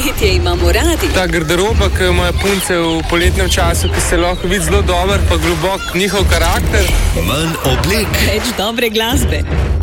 Poletje imamo radi. Ta garderoba, ki jo imajo punce v poletnem času, ki se lahko vidi zelo dober, pa globok njihov karakter. Manj oblek. Več dobre glasbe.